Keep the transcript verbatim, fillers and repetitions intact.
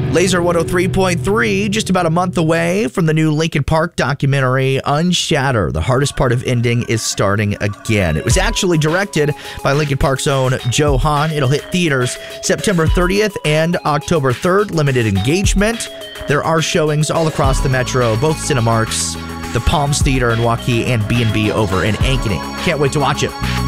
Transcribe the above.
Laser one oh three point three, just about a month away from the new Linkin Park documentary, Unshatter. The hardest part of ending is starting again. It was actually directed by Linkin Park's own Joe Hahn. It'll hit theaters September thirtieth and October third. Limited engagement. There are showings all across the metro, both Cinemarks, the Palms Theater in Waukee, and B and B over in Ankeny. Can't wait to watch it.